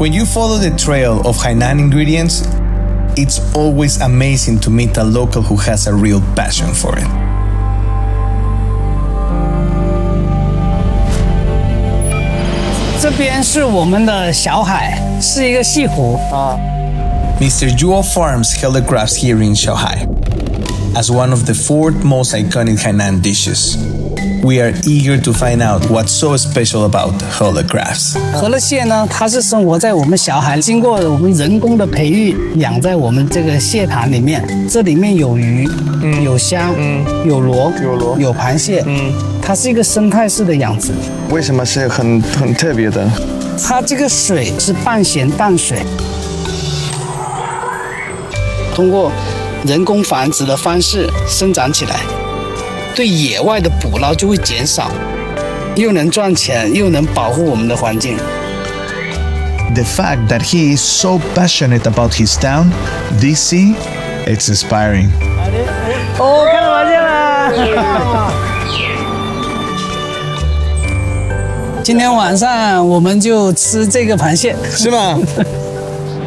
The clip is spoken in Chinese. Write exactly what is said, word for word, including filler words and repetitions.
When you follow the trail of Hainan ingredients, it's always amazing to meet a local who has a real passion for it. 这边是我们的小海，是一个西湖啊。 Mister Yuo farms Hella crabs here in Shanghai as one of the fourth most iconic Hainan dishes. We are eager to find out what's so special about Hella crabs. 河乐蟹呢，它是生活在我们小海，经过我们人工的培育，养在我们这个蟹塘里面。这里面有鱼，嗯、有虾，嗯、有螺， 有螺， 有螃蟹，嗯，它是一个生态式的养殖。 为什么是很很特别的？ 它这个水是半咸淡水，通过人工繁殖的方式生长起来，对野外的捕捞就会减少，又能赚钱，又能保护我们的环境。 The fact that he is so passionate about his town, D C, it's inspiring. 哦，看到螃蟹了！今天晚上我们就吃这个螃蟹， 是吗？